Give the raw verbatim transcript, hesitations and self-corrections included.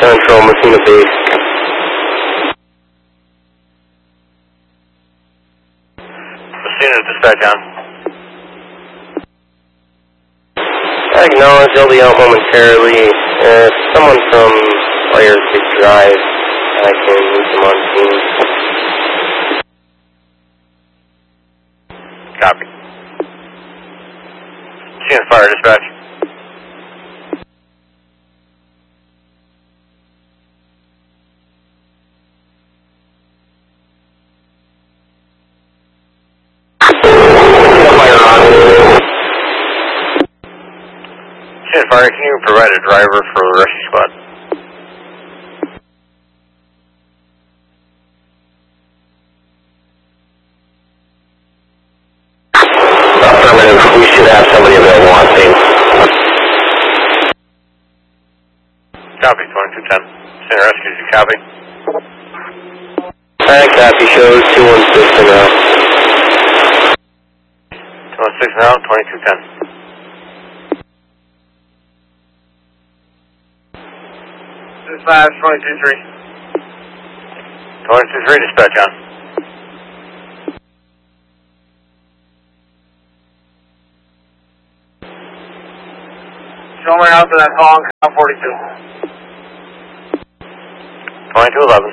Central, Messina Base. Messina dispatch on. I acknowledge I'll be out momentarily. Uh, if someone from Fire could drive, I can meet them on scene. Copy. Messina Fire dispatch. Fire, can you provide a driver for the rescue squad? Affirmative, we should have somebody available on scene. Copy, twenty-two ten. Center Rescue, did you copy? Alright, copy, shows two one six and out. two one six now, twenty-two ten. Five twenty-two three. twenty-two three dispatch on. Show me out to that call on forty-two. twenty-two eleven.